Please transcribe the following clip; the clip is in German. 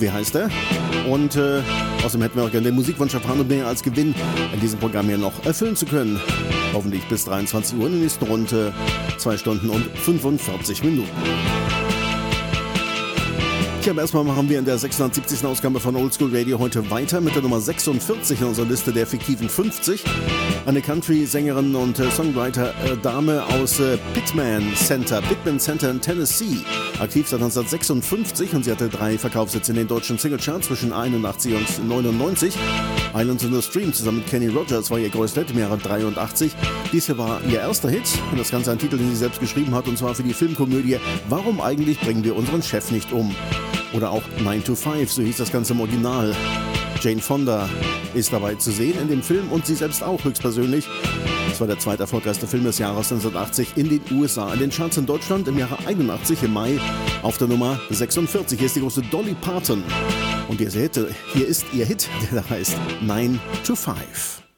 wie heißt er? Und außerdem hätten wir auch gerne den Musikwunsch erfahren, um den als Gewinn in diesem Programm hier noch erfüllen zu können. Hoffentlich bis 23 Uhr in der nächsten Runde, 2 Stunden und 45 Minuten. Tja, aber erstmal machen wir in der 670. Ausgabe von Oldschool Radio heute weiter mit der Nummer 46 in unserer Liste der fiktiven 50. Eine Country-Sängerin und Songwriter-Dame aus Pittman Center in Tennessee. Aktiv seit 1956 und sie hatte 3 Verkaufssitze in den deutschen Singlecharts zwischen 81 und 99. Islands in the Stream zusammen mit Kenny Rogers war ihr größter Hit im Jahre 83. Dies hier war ihr erster Hit und das Ganze ein Titel, den sie selbst geschrieben hat, und zwar für die Filmkomödie Warum eigentlich bringen wir unseren Chef nicht um? Oder auch 9 to 5, so hieß das Ganze im Original. Jane Fonda ist dabei zu sehen in dem Film und sie selbst auch höchstpersönlich. Das war der zweiterfolgreichste Film des Jahres 1980 in den USA. In den Charts in Deutschland im Jahre 81 im Mai auf der Nummer 46. Hier ist die große Dolly Parton. Und hier ist ihr Hit, der da heißt 9 to 5.